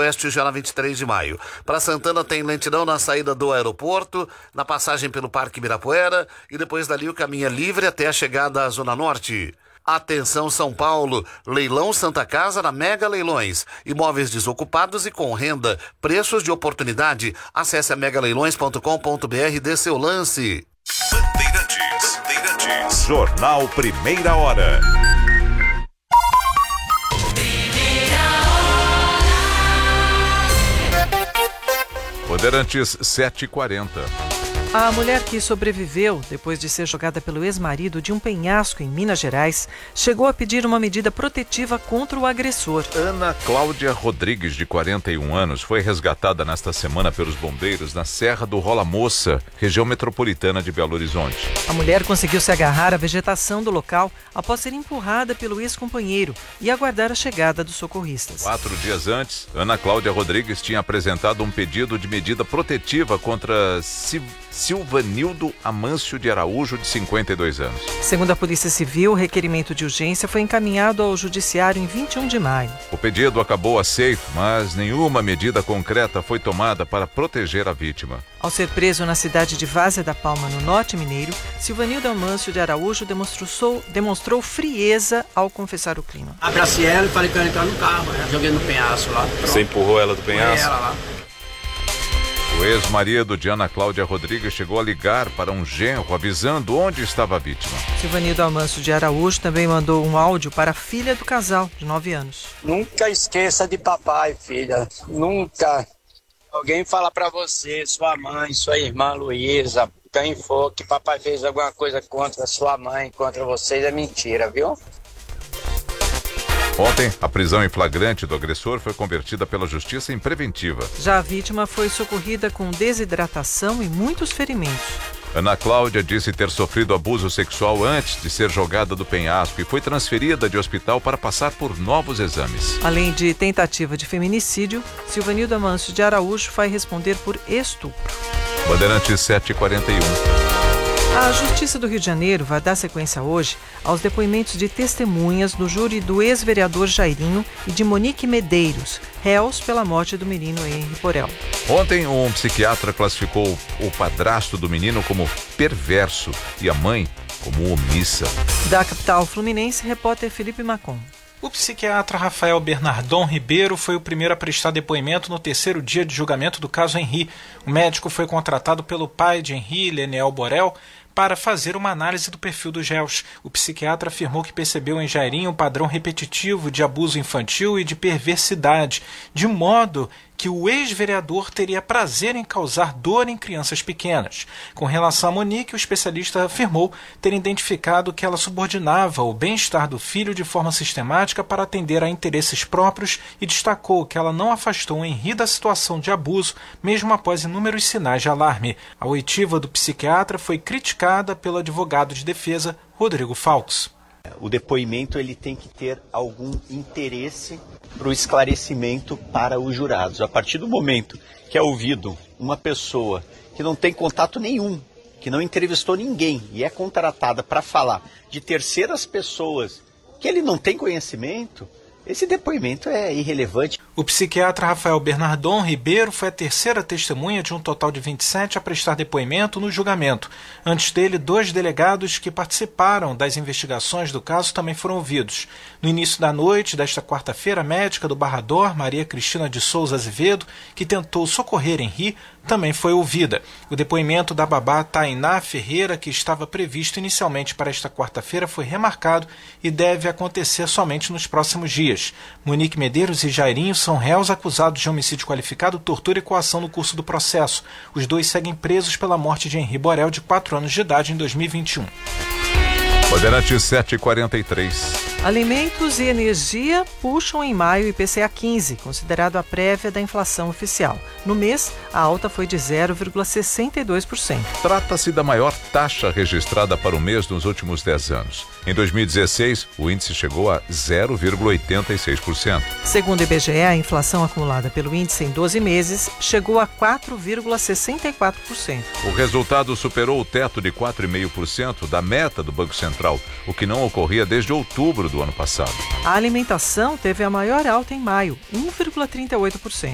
Oeste já na 23 de maio. Para Santana tem lentidão na saída do aeroporto, na passagem pelo Parque Ibirapuera e depois dali o caminho é livre até a chegada à Zona Norte. Atenção São Paulo, leilão Santa Casa na Mega Leilões, imóveis desocupados e com renda, preços de oportunidade. Acesse a megaleilões.com.br e dê seu lance. Bandeirantes. Jornal Primeira Hora. Bandeirantes 7h40. A mulher que sobreviveu depois de ser jogada pelo ex-marido de um penhasco em Minas Gerais chegou a pedir uma medida protetiva contra o agressor. Ana Cláudia Rodrigues, de 41 anos, foi resgatada nesta semana pelos bombeiros na Serra do Rola Moça, região metropolitana de Belo Horizonte. A mulher conseguiu se agarrar à vegetação do local após ser empurrada pelo ex-companheiro e aguardar a chegada dos socorristas. 4 dias antes, Ana Cláudia Rodrigues tinha apresentado um pedido de medida protetiva contra Silvanildo Amâncio de Araújo, de 52 anos. Segundo a Polícia Civil, o requerimento de urgência foi encaminhado ao Judiciário em 21 de maio. O pedido acabou aceito, mas nenhuma medida concreta foi tomada para proteger a vítima. Ao ser preso na cidade de Várzea da Palma, no Norte Mineiro, Silvanildo Amâncio de Araújo demonstrou frieza ao confessar o crime. A Graciela, falei que eu ia entrar no carro, joguei no penhasco lá. Pronto. Você empurrou ela do penhasco? Ela lá. O ex-marido de Ana Cláudia Rodrigues chegou a ligar para um genro avisando onde estava a vítima. Silvanildo Amâncio de Araújo também mandou um áudio para a filha do casal, de 9 anos. Nunca esqueça de papai, filha. Nunca. Alguém fala pra você, sua mãe, sua irmã Luísa, quem for que papai fez alguma coisa contra sua mãe, contra vocês, é mentira, viu? Ontem, a prisão em flagrante do agressor foi convertida pela Justiça em preventiva. Já a vítima foi socorrida com desidratação e muitos ferimentos. Ana Cláudia disse ter sofrido abuso sexual antes de ser jogada do penhasco e foi transferida de hospital para passar por novos exames. Além de tentativa de feminicídio, Silvanildo Amâncio de Araújo vai responder por estupro. Bandeirantes 7h41. A Justiça do Rio de Janeiro vai dar sequência hoje aos depoimentos de testemunhas no júri do ex-vereador Jairinho e de Monique Medeiros, réus pela morte do menino Henri Borel. Ontem, um psiquiatra classificou o padrasto do menino como perverso e a mãe como omissa. Da capital fluminense, repórter Felipe Macon. O psiquiatra Rafael Bernardon Ribeiro foi o primeiro a prestar depoimento no terceiro dia de julgamento do caso Henri. O médico foi contratado pelo pai de Henri, Leniel Borel, para fazer uma análise do perfil dos réus. O psiquiatra afirmou que percebeu em Jairinho um padrão repetitivo de abuso infantil e de perversidade, de modo que o ex-vereador teria prazer em causar dor em crianças pequenas. Com relação a Monique, o especialista afirmou ter identificado que ela subordinava o bem-estar do filho de forma sistemática para atender a interesses próprios e destacou que ela não afastou Henri da situação de abuso, mesmo após inúmeros sinais de alarme. A oitiva do psiquiatra foi criticada pelo advogado de defesa, Rodrigo Falks. O depoimento ele tem que ter algum interesse para o esclarecimento para os jurados. A partir do momento que é ouvido uma pessoa que não tem contato nenhum, que não entrevistou ninguém e é contratada para falar de terceiras pessoas que ele não tem conhecimento, esse depoimento é irrelevante. O psiquiatra Rafael Bernardon Ribeiro foi a terceira testemunha de um total de 27 a prestar depoimento no julgamento. Antes dele, 2 delegados que participaram das investigações do caso também foram ouvidos. No início da noite desta quarta-feira, a médica do Barrador, Maria Cristina de Souza Azevedo, que tentou socorrer Henri, também foi ouvida. O depoimento da babá Tainá Ferreira, que estava previsto inicialmente para esta quarta-feira, foi remarcado e deve acontecer somente nos próximos dias. Monique Medeiros e Jairinho são réus acusados de homicídio qualificado, tortura e coação no curso do processo. Os 2 seguem presos pela morte de Henri Borel, de 4 anos de idade, em 2021. Bandeirantes 7h43. Alimentos e energia puxam em maio o IPCA 15, considerado a prévia da inflação oficial. No mês, a alta foi de 0,62%. Trata-se da maior taxa registrada para o mês nos últimos 10 anos. Em 2016, o índice chegou a 0,86%. Segundo o IBGE, a inflação acumulada pelo índice em 12 meses chegou a 4,64%. O resultado superou o teto de 4,5% da meta do Banco Central, o que não ocorria desde outubro do ano passado. A alimentação teve a maior alta em maio, 1,38%.